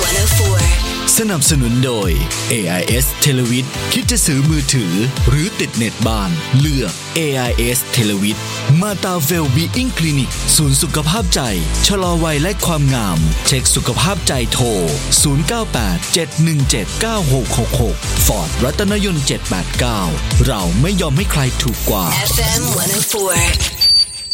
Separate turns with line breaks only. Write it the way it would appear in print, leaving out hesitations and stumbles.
104สนับสนุนโดย AIS Televid คิดจะซื้อมือถือหรือติดเน็ตบ้านเลือก AIS Televid มาตาเวลบีอิงคลินิกศูนย์สุขภาพใจชะลอวัยและความงามเช็คสุขภาพใจโทร0987179666 Ford รัตนยนต์789เราไม่ยอมให้ใครถูกกว่า
FM 104